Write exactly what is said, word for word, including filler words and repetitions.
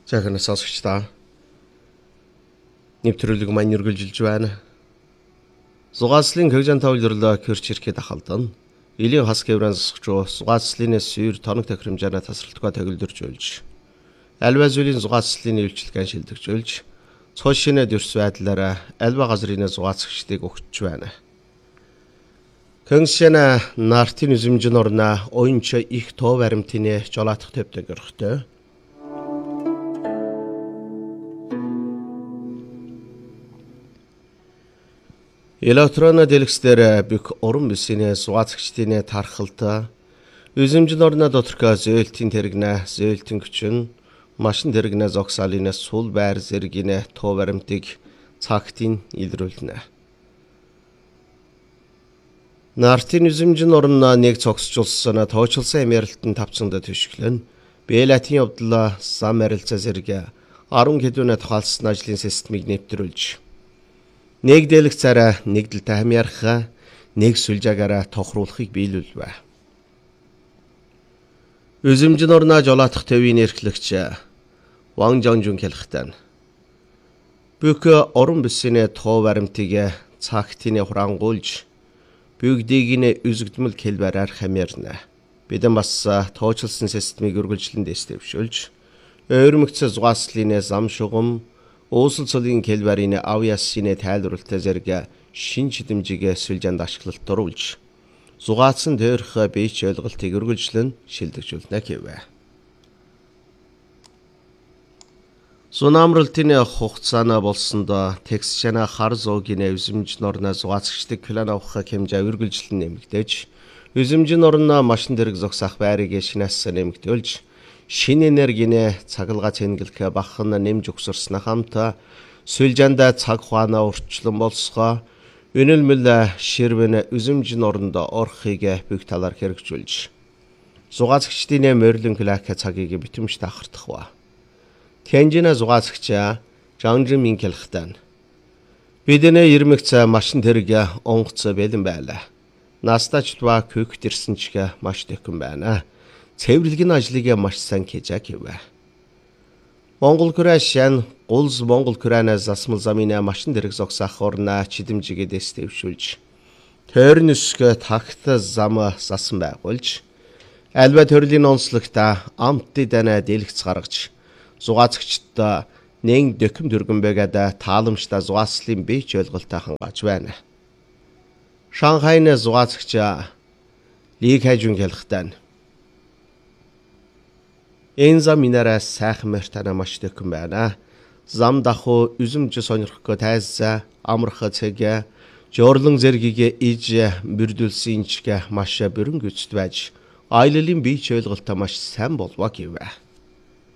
Захын сонсогчдаа нэвтрүүлэг маань үргэлжилж байна. Зугаацлын хөгжин тавларлаа кэрч ирэхэд ахалдан. Илийн хас гэврэн засгчуу зугаацлын сүйр тоног тохиромжаараа тасралтгүй тагилдэрж ойлж. Альва зүйлийн зугаацлын үйлчлэгэн шилдэгжүүлж, цоо шинэ дөрс байдлаараа альва газрын зугаацгчдыг өгч байна. Кэншэна нартын үзэмжин орна оюнч их тоо баримтны жолоотох төвдөг өрхтөө. Электрон дэлгэцээр бүх уран бүсийн зугаацгчдын тархалт үзэмжин орна доторх зөөлтийн тэрэгнэ зөөлтийн хүчин машин тэрэгнэ зогсаалын сул байр зэргийн тоо баримтыг цагтын илрүүлнэ. Нартын үзэмжин орно нэг цогсжулсан тоочилсан эмэрэлтэн тавцанд төшөглөн Белатин явдал зам арилцаа зэрэг арван хэдүүнэ тухайлсан ажлын системийг нэвтрүүлж нэг дэлгэцаараа нэг дэлтэй хамьяарах, нэг сүлжаагаараа тохируулахыг биелүүлвэ. Үзэмжин орноо жолоотох төвийн эрхлэгч Ван Жанжун хэлэхдээ бүх орон бүсийн тоо баримтыг цагтын хурангуулж бүгдийг нь үзэгдмэл хэлбэрээр хамьяарна. Бидэн бас тоочилсан системийг үргэлжлэн дэвшүүлж ойрмогц зугаацлын зам шугам Уусал цолын хэлбэрийн авьяасны тайлбарлалт зэрэг шин чидэмжиг сүлжээнд ашиглалт оруулж зугаацсан дээрх бийч ойлголтыг үргэлжлэн шилдэгжүүлнэ гэвэ. Сунамралтын хугацаана болсонд текстчана хар зоогийн үзэмжин орно зугаацгчдыг план авах хэмжээ үргэлжлэн нэмэгдэж үзэмжин орно машин дэрэг зогсоох байрыг шинээс нэмэгдүүлж шинэ энергийн цагалгаа цэнгэлэх бахан нэмж өгсөрснө хамт сүлжээнд цаг хугацаа урчлан болсгоо үнэлмэл ширвэн үзэмжин оронд орохыг бүх талаар хэрэгжүүлж зугаацгчдын морилон клак цагийг битэмж тахардах ба. Тэнжинэ зугаацгч Жанжин Минкэлхтэн бидний ирмэгц машин тэрэг онгоц бэлэн байлаа. Настачлва көхт ирсэн чиг маш дэхэн байна. Цэвэрлэгийн ажлыг маш сайн хийж гэвэ. Монгол күрэшэн гулз Монгол күрэнэ засмал замын машин дэрэг зогсоох орна чидэмжигээ дэвшүүлж тойрон өсгө тагт зам засан байгуулж альва төрлийн онцлогта амтны данаа дэлгэц гаргаж зугаацгчдаа нэн дөкөм дөргөн байгаад тааламжтай зугаацлын бийч ойлголттой хангаж байна. Шанхайны зугаацгч Ли Кайжун хэлэхдээ энэ зам минараа сайхан мартана маш дэхэн байна. Зам дахуу үзэмж сонирхох тайзаа амрах цэг жоорлон зэргийг иж бүрдүүлсэн чиг маш бүрэн гүйцэд байж аяллалын бийч ойлголтоо маш сайн болов гэвэ.